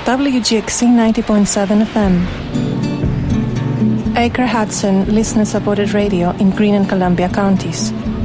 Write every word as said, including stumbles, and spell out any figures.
W G X C ninety point seven F M. Acre Hudson listener-supported radio in Greene and Columbia counties.